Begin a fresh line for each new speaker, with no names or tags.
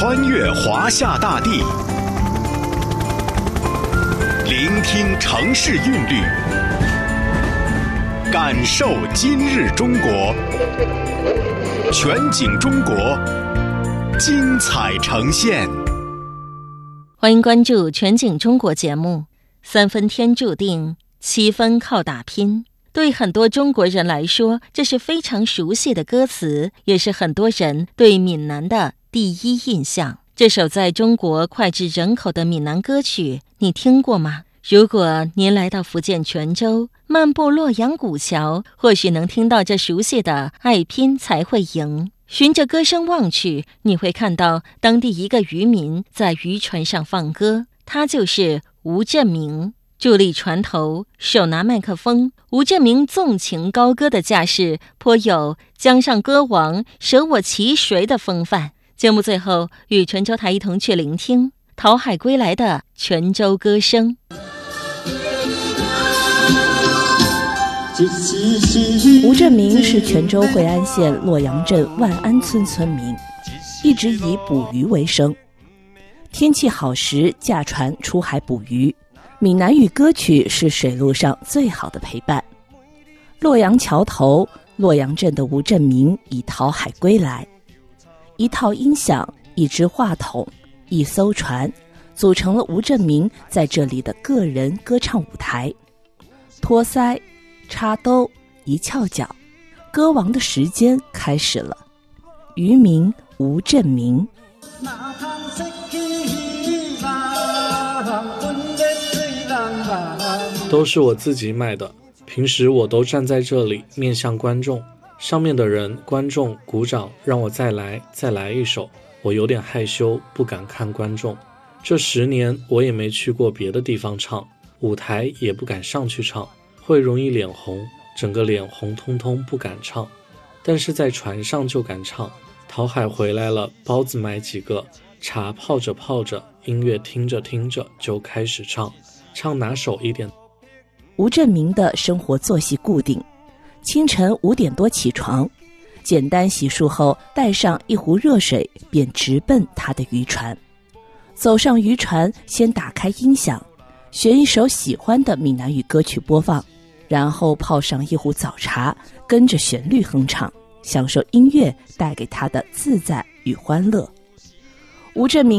穿越华夏大地，聆听城市韵律，感受今日中国。全景中国，精彩呈现。
欢迎关注全景中国节目。3分天注定，7分靠打拼。对很多中国人来说，这是非常熟悉的歌词，也是很多人对闽南的第一印象。这首在中国脍炙人口的闽南歌曲，你听过吗？如果您来到福建泉州，漫步洛阳古桥，或许能听到这熟悉的爱拼才会赢。循着歌声望去，你会看到当地一个渔民在渔船上放歌，他就是吴振明。伫立船头，手拿麦克风，吴振明纵情高歌的架势，颇有江上歌王舍我其谁的风范。节目最后，与泉州台一同去聆听讨海归来的泉州歌声。
吴振明是泉州惠安县洛阳镇万安村村民，一直以捕鱼为生。天气好时驾船出海捕鱼，闽南语歌曲是水路上最好的陪伴。洛阳桥头，洛阳镇的吴振明已讨海归来。一套音响，一支话筒，一艘船，组成了吴振明在这里的个人歌唱舞台。托腮、插兜、一翘脚，歌王的时间开始了。渔民吴振明。
都是我自己买的，平时我都站在这里面向观众，上面的人观众鼓掌让我再来一首，我有点害羞不敢看观众。这10年我也没去过别的地方唱，舞台也不敢上去唱，会容易脸红，整个脸红彤彤不敢唱。但是在船上就敢唱，讨海回来了，包子买几个，茶泡着泡着，音乐听着听着就开始唱拿手一点。
吴振明的生活作息固定，清晨5点多起床，简单洗漱后带上一壶热水，便直奔他的渔船。走上渔船，先打开音响，选一首喜欢的闽南语歌曲播放，然后泡上一壶早茶，跟着旋律哼唱，享受音乐带给他的自在与欢乐。吴振明